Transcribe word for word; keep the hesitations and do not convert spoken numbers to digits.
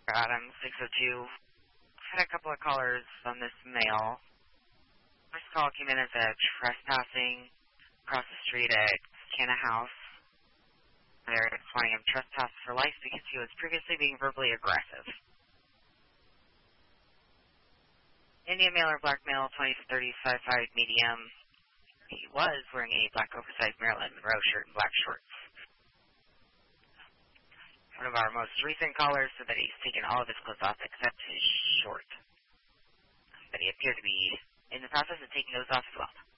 Adam six oh two. Had a couple of callers on this mail. First call came in as a trespassing across the street at Canna House. They're wanting him trespass for life because he was previously being verbally aggressive. Indian male or black male, twenty to thirty, five five, medium. He was wearing a black oversized Marilyn Monroe shirt and black shorts. One of our most recent callers said that he's taken all of his clothes off except his short. But he appeared to be in the process of taking those off as well.